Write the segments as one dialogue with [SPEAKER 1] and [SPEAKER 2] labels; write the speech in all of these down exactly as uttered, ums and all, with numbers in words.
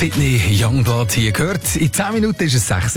[SPEAKER 1] Sydney Youngblood hier gehört. In zehn Minuten ist es sechs.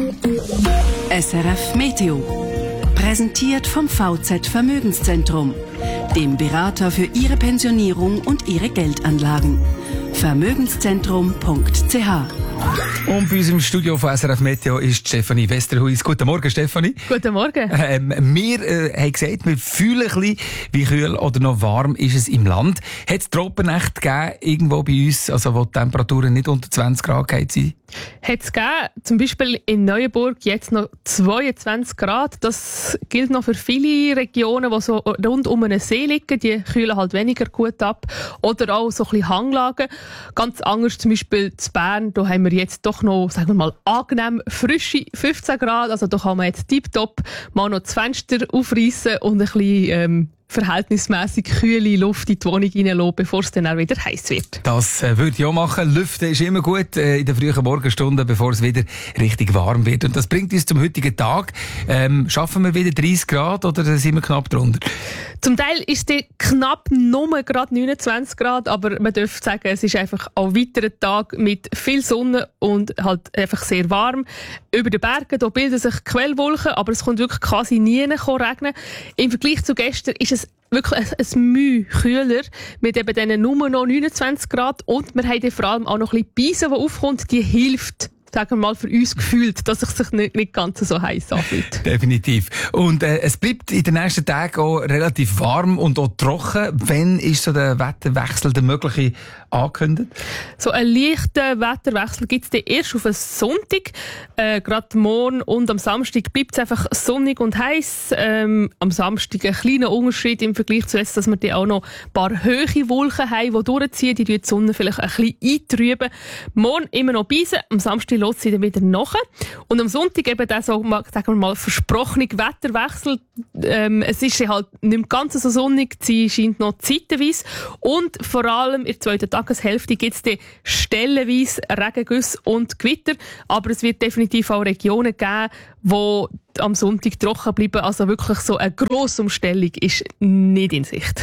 [SPEAKER 2] S R F Meteo. Präsentiert vom V Z Vermögenszentrum, dem Berater für Ihre Pensionierung und Ihre Geldanlagen. Vermögenszentrum punkt c h.
[SPEAKER 1] Und bei uns im Studio von S R F Meteo ist Stefanie Westerhuis. Guten Morgen, Stefanie.
[SPEAKER 3] Guten Morgen.
[SPEAKER 1] Ähm, wir äh, haben gesagt, wir fühlen ein bisschen, wie kühl oder noch warm ist es im Land. Hat es Tropennächte gegeben, irgendwo bei uns, also wo die Temperaturen nicht unter zwanzig Grad gehabt sind?
[SPEAKER 3] Hat es gegeben, zum Beispiel in Neuenburg jetzt noch zweiundzwanzig Grad. Das gilt noch für viele Regionen, die so rund um einen See liegen. Die kühlen halt weniger gut ab. Oder auch so ein bisschen Hanglagen. Ganz anders zum Beispiel zu Bern, da haben wir jetzt doch noch, sagen wir mal, angenehm frische fünfzehn Grad. Also da kann man jetzt tiptop mal noch das Fenster aufreißen und ein bisschen ähm, verhältnismäßig kühle Luft in die Wohnung reinlassen, bevor es dann auch wieder heiß wird.
[SPEAKER 1] Das äh, würde ich auch machen. Lüften ist immer gut äh, in den frühen Morgenstunden, bevor es wieder richtig warm wird. Und das bringt uns zum heutigen Tag. Ähm, schaffen wir wieder dreißig Grad oder sind wir knapp drunter?
[SPEAKER 3] Zum Teil ist es knapp nur gerade neunundzwanzig Grad, aber man darf sagen, es ist einfach ein weiterer Tag mit viel Sonne und halt einfach sehr warm. Über den Bergen da bilden sich Quellwolken, aber es kommt wirklich quasi nie regnen. Im Vergleich zu gestern ist es wirklich ein, ein Mühe kühler, mit eben diesen nur noch neunundzwanzig Grad. Und wir haben vor allem auch noch ein bisschen Beise, die aufkommt, die hilft, sagen wir mal, für uns gefühlt, dass es sich nicht, nicht ganz so heiß anfühlt.
[SPEAKER 1] Definitiv. Und äh, es bleibt in den nächsten Tagen auch relativ warm und auch trocken. Wann ist so der Wetterwechsel, der mögliche, angekündigt? So
[SPEAKER 3] einen leichten Wetterwechsel gibt es dann erst auf einen Sonntag. Äh, Gerade morgen und am Samstag bleibt es einfach sonnig und heiß. Ähm, am Samstag ein kleiner Unterschied im Vergleich zu jetzt, dass wir dann auch noch ein paar hohe Wolken haben, die durchziehen, die die Sonne vielleicht ein bisschen eintrüben. Morgen immer noch Beise, am Samstag lässt sie dann wieder nach. Und am Sonntag eben der, so, sagen wir mal, versprochene Wetterwechsel. Ähm, es ist halt nicht mehr ganz so sonnig, sie scheint noch zeitweise. Und vor allem in der zweiten Tageshälfte gibt es dann stellenweise Regengüsse und Gewitter. Aber es wird definitiv auch Regionen geben, wo am Sonntag trocken bleiben. Also wirklich so eine grosse Umstellung ist nicht in Sicht.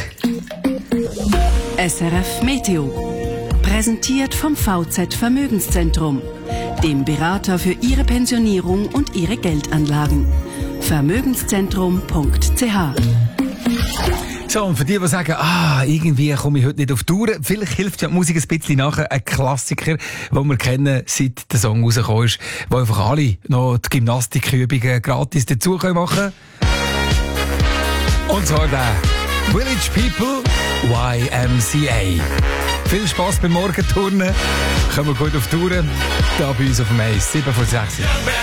[SPEAKER 2] S R F Meteo. Präsentiert vom V Z Vermögenszentrum, dem Berater für Ihre Pensionierung und Ihre Geldanlagen. Vermögenszentrum punkt c h.
[SPEAKER 1] So, und für die, die sagen, ah, irgendwie komme ich heute nicht auf die Tour, vielleicht hilft ja die Musik ein bisschen nachher. Ein Klassiker, den wir kennen, seit der Song rausgekommen ist, wo einfach alle noch die Gymnastikübungen gratis dazu machen können. Und zwar der Village People Y M C A. Viel Spass beim Morgenturnen. Kommen wir gut auf die Tour. Da bei uns auf dem Eis. sieben vor sechs.